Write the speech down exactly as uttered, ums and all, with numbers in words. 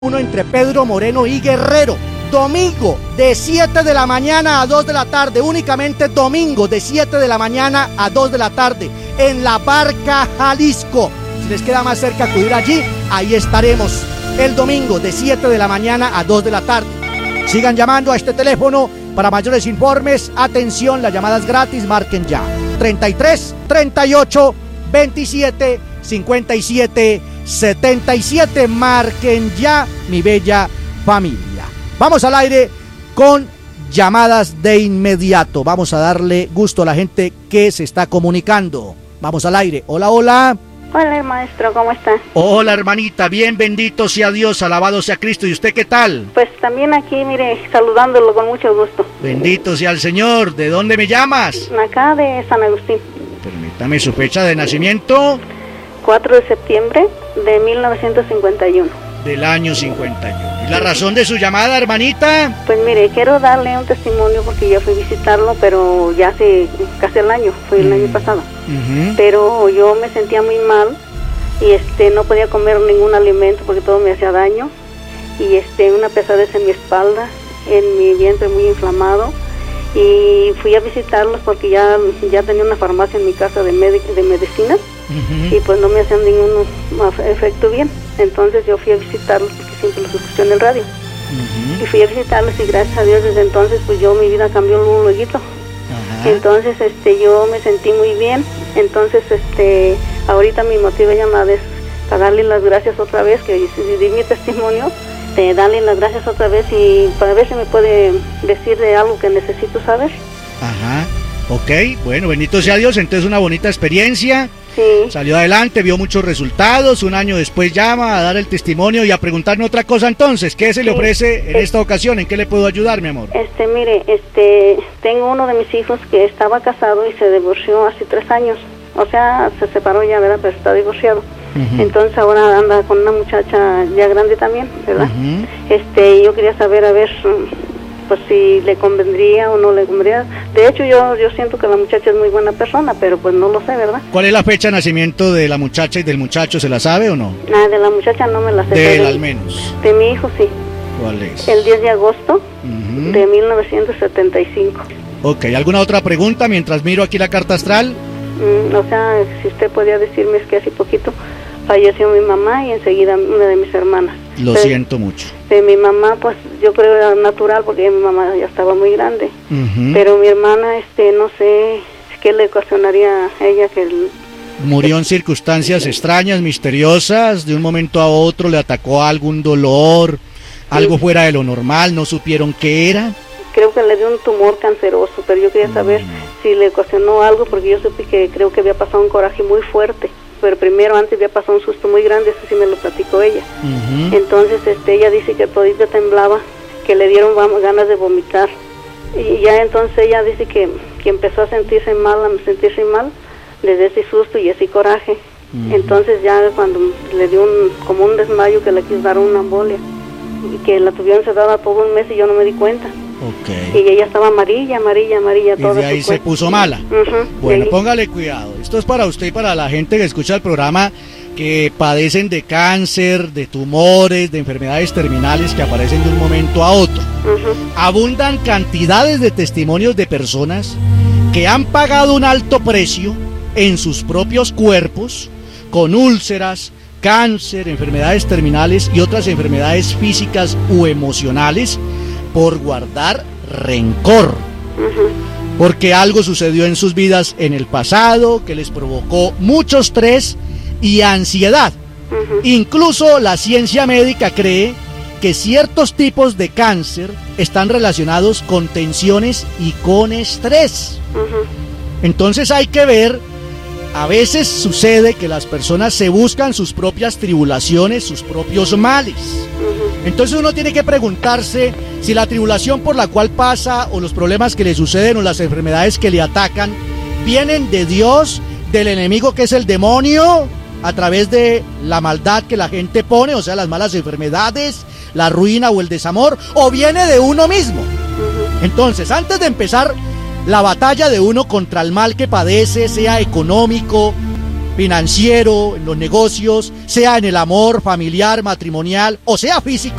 Uno entre Pedro Moreno y Guerrero. Domingo de siete de la mañana a dos de la tarde, únicamente domingo de siete de la mañana a dos de la tarde en La Barca, Jalisco. Si les queda más cerca acudir allí, ahí estaremos el domingo de siete de la mañana a dos de la tarde. Sigan llamando a este teléfono para mayores informes. Atención, la llamada es gratis, marquen ya. treinta y tres, treinta y ocho, veintisiete, cincuenta y siete, setenta y siete, marquen ya, mi bella familia. Vamos al aire con llamadas de inmediato. Vamos a darle gusto a la gente que se está comunicando. Vamos al aire. Hola, hola. Hola, maestro, ¿cómo está? Hola, hermanita, bien, bendito sea Dios, alabado sea Cristo. ¿Y usted qué tal? Pues también aquí, mire, saludándolo con mucho gusto. Bendito sea el Señor. ¿De dónde me llamas? Acá de San Agustín. Permítame su fecha de nacimiento. cuatro de septiembre de mil novecientos cincuenta y uno. Del año cincuenta y uno. ¿Y la razón de su llamada, hermanita? Pues mire, quiero darle un testimonio porque yo fui a visitarlo, pero ya hace casi el año, fue el mm. año pasado. Uh-huh. Pero yo me sentía muy mal y este no podía comer ningún alimento porque todo me hacía daño. Y este una pesadez en mi espalda, en mi vientre muy inflamado. Y fui a visitarlos porque ya, ya tenía una farmacia en mi casa de, med- de medicinas. Uh-huh. Y pues no me hacían ningún efecto bien. Entonces yo fui a visitarlos porque siempre los escuché en el radio. Uh-huh. Y fui a visitarlos y gracias a Dios desde entonces pues yo mi vida cambió un luego. Uh-huh. Entonces este yo me sentí muy bien. Entonces este ahorita mi motivo de llamada es para darle las gracias otra vez, que di mi testimonio, de darle las gracias otra vez y para ver si me puede decir de algo que necesito saber. Ajá, ok, bueno, bendito sea Dios, entonces una bonita experiencia. Sí. Salió adelante, vio muchos resultados, un año después llama a dar el testimonio y a preguntarme otra cosa entonces, ¿qué se sí. le ofrece en es, esta ocasión? ¿En qué le puedo ayudar, mi amor? Este, mire, este, tengo uno de mis hijos que estaba casado y se divorció hace tres años, o sea, se separó ya, ¿verdad? Pero está divorciado. Uh-huh. Entonces ahora anda con una muchacha ya grande también, ¿verdad? Uh-huh. Este, yo quería saber, a ver, pues si le convendría o no le convendría. De hecho, yo yo siento que la muchacha es muy buena persona, pero pues no lo sé, ¿verdad? ¿Cuál es la fecha de nacimiento de la muchacha y del muchacho? ¿Se la sabe o no? Nada, de la muchacha no me la sé. De él al menos. De mi hijo sí. ¿Cuál es? El diez de agosto uh-huh. de mil novecientos setenta y cinco. Ok, ¿alguna otra pregunta mientras miro aquí la carta astral? Mm, o sea, si usted podía decirme, es que hace poquito falleció mi mamá y enseguida una de mis hermanas. Lo Pero, siento mucho. De mi mamá, pues yo creo era natural porque mi mamá ya estaba muy grande. Uh-huh. Pero mi hermana, este, no sé qué le ocasionaría a ella que... El, Murió en circunstancias extrañas, misteriosas, de un momento a otro le atacó algún dolor, algo sí. fuera de lo normal, no supieron qué era. Creo que le dio un tumor canceroso, pero yo quería saber uh-huh. si le ocasionó algo porque yo supe que creo que había pasado un coraje muy fuerte. Pero primero antes había pasado un susto muy grande, eso sí me lo platicó ella. Uh-huh. Entonces este ella dice que todita temblaba, que le dieron ganas de vomitar. Y ya entonces ella dice que, que empezó a sentirse mal, a sentirse mal desde ese susto y ese coraje. Uh-huh. Entonces ya cuando le dio un, como un desmayo que le quiso dar una embolia, y que la tuvieron encerrada todo un mes y yo no me di cuenta. Okay. Y ella estaba amarilla, amarilla, amarilla. Y de ahí se puso mala. Uh-huh. Bueno, póngale cuidado. Esto es para usted y para la gente que escucha el programa, que padecen de cáncer, de tumores, de enfermedades terminales que aparecen de un momento a otro. Uh-huh. Abundan cantidades de testimonios de personas que han pagado un alto precio en sus propios cuerpos con úlceras, cáncer, enfermedades terminales y otras enfermedades físicas u emocionales por guardar rencor, uh-huh. porque algo sucedió en sus vidas en el pasado que les provocó mucho estrés y ansiedad. Uh-huh. Incluso la ciencia médica cree que ciertos tipos de cáncer están relacionados con tensiones y con estrés. Uh-huh. Entonces hay que ver, a veces sucede que las personas se buscan sus propias tribulaciones, sus propios males. Uh-huh. Entonces uno tiene que preguntarse si la tribulación por la cual pasa o los problemas que le suceden o las enfermedades que le atacan vienen de Dios, del enemigo que es el demonio, a través de la maldad que la gente pone, o sea, las malas enfermedades, la ruina o el desamor, o viene de uno mismo. Uh-huh. Entonces, antes de empezar la batalla de uno contra el mal que padece, sea económico, financiero, en los negocios, sea en el amor familiar, matrimonial o sea físico.